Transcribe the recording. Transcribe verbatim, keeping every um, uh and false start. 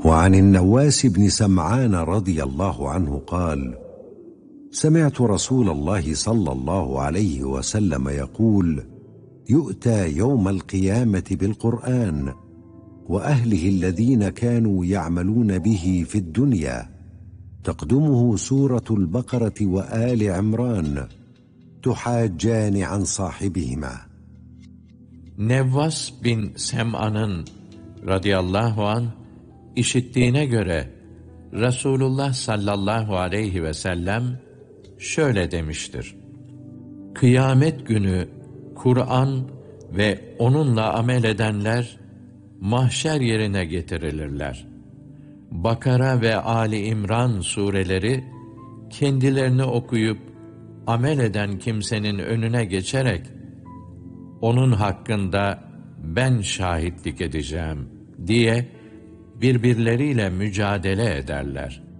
وعن النواس بن سمعان رضي الله عنه قال: سمعت رسول الله صلى الله عليه وسلم يقول: يؤتى يوم القيامة بالقرآن وأهله الذين كانوا يعملون به في الدنيا، تقدمه سورة البقرة وآل عمران، تحاجان عن صاحبهما. Nevvas bin Sem'an'ın radıyallahu anh işittiğine göre Resulullah sallallahu aleyhi ve sellem şöyle demiştir: Kıyamet günü Kur'an ve onunla amel edenler mahşer yerine getirilirler. Bakara ve Ali İmran sureleri kendilerini okuyup amel eden kimsenin önüne geçerek onun hakkında ben şahitlik edeceğim diye birbirleriyle mücadele ederler.